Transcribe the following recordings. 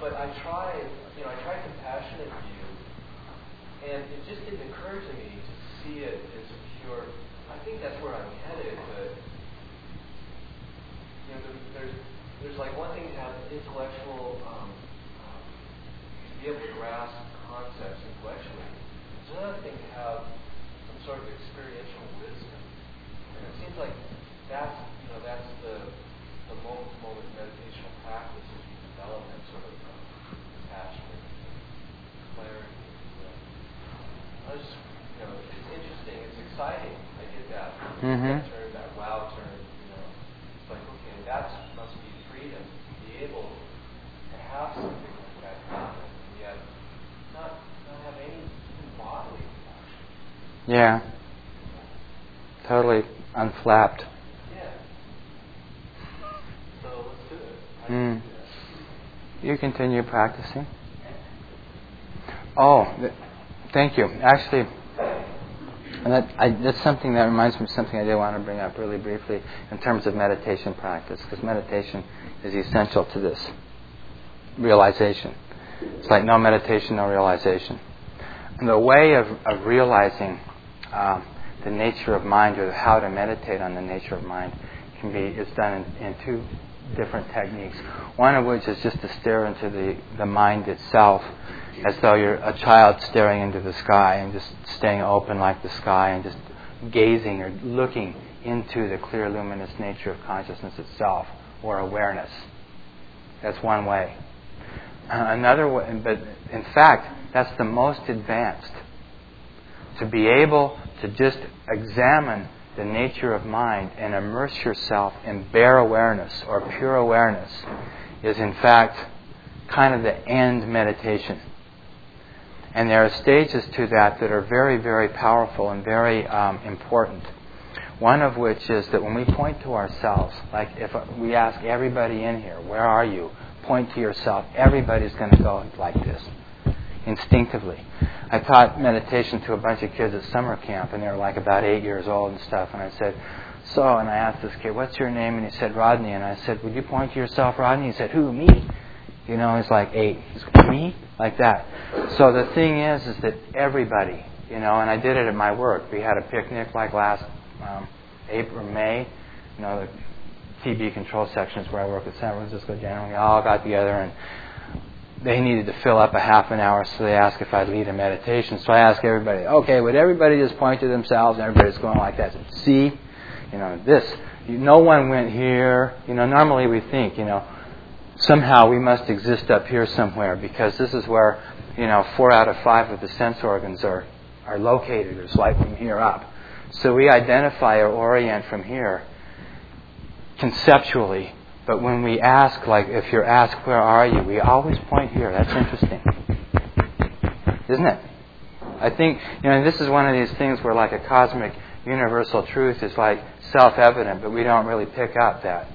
but I tried compassionate view, and it just didn't occur to me to see it as a pure. I think that's where I'm headed, but there's like one thing to have intellectual, to be able to grasp concepts intellectually. There's another thing to have some sort of experiential wisdom, and it seems like that's the moment-to-moment meditational practice as you develop that sort of attachment, clarity. It's interesting. It's exciting. I get that. That turn, that wow turn. It's like, okay, that must be freedom to be able to have something like that happen, and yet not have any bodily reaction. Yeah. Totally unflapped. Yeah. So let's do it. How do you do that? You continue practicing. Thank you. Actually, that's something that reminds me of something I did want to bring up really briefly in terms of meditation practice, because meditation is essential to this realization. It's like no meditation, no realization. And the way of realizing the nature of mind, or how to meditate on the nature of mind, is done in two different techniques. One of which is just to stare into the mind itself, as though you're a child staring into the sky and just staying open like the sky and just gazing or looking into the clear, luminous nature of consciousness itself, or awareness. That's one way. Another way, but in fact, that's the most advanced. To be able to just examine the nature of mind and immerse yourself in bare awareness or pure awareness is in fact kind of the end meditation. And there are stages to that are very, very powerful and very important. One of which is that when we point to ourselves, like if we ask everybody in here, where are you? Point to yourself. Everybody's going to go like this, instinctively. I taught meditation to a bunch of kids at summer camp, and they were like about 8 years old and stuff. And I said, and I asked this kid, what's your name? And he said, Rodney. And I said, would you point to yourself, Rodney? He said, who, me? He's like 8. He's like, me? Like that. So the thing is that everybody, and I did it at my work. We had a picnic like last April or May. The TB control sections where I work at San Francisco General. We all got together, and they needed to fill up a half an hour, so they asked if I'd lead a meditation. So I asked everybody, okay, would everybody just point to themselves? And everybody's going like that. See? This. No one went here. Normally we think, somehow we must exist up here somewhere, because this is where, 4 out of 5 of the sense organs are located. It's like from here up. So we identify or orient from here conceptually. But when we ask, like if you're asked, where are you? We always point here. That's interesting. Isn't it? I think, this is one of these things where like a cosmic universal truth is like self-evident, but we don't really pick up that.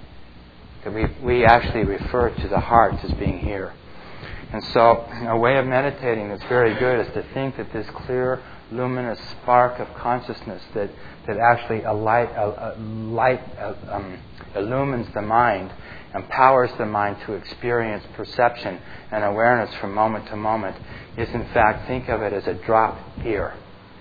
We actually refer to the heart as being here. And so a way of meditating that's very good is to think that this clear, luminous spark of consciousness that actually illumines the mind, empowers the mind to experience perception and awareness from moment to moment, is in fact, think of it as a drop here.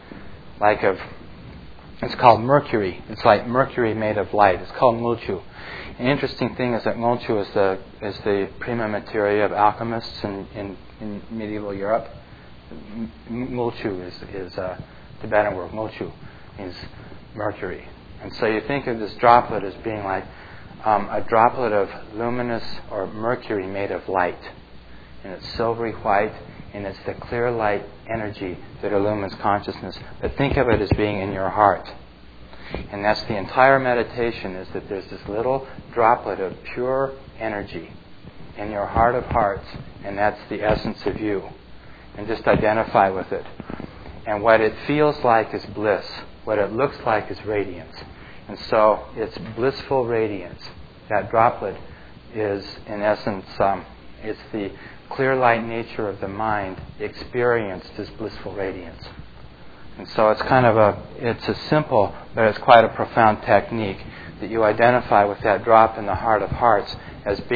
It's called mercury. It's like mercury made of light. It's called ngulchu. An interesting thing is that ngulchu is the prima materia of alchemists in medieval Europe. Ngulchu is a Tibetan word. Ngulchu means mercury. And so you think of this droplet as being like a droplet of luminous or mercury made of light. And it's silvery white, and it's the clear light energy that illumines consciousness. But think of it as being in your heart. And that's the entire meditation, is that there's this little droplet of pure energy in your heart of hearts, and that's the essence of you. And just identify with it. And what it feels like is bliss. What it looks like is radiance. And so it's blissful radiance. That droplet is, in essence, it's the clear light nature of the mind experienced as blissful radiance. And so it's it's a simple, but it's quite a profound technique that you identify with that drop in the heart of hearts as being